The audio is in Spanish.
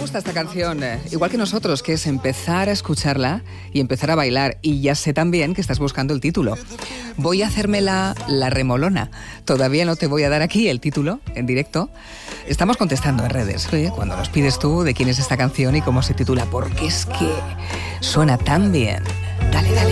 gusta esta canción, igual que nosotros, que es empezar a escucharla y empezar a bailar. Y ya sé también que estás buscando el título. Voy a hacerme la remolona. Todavía no te voy a dar aquí el título en directo. Estamos contestando en redes, cuando nos pides tú de quién es esta canción y cómo se titula, porque es que suena tan bien. Dale, dale.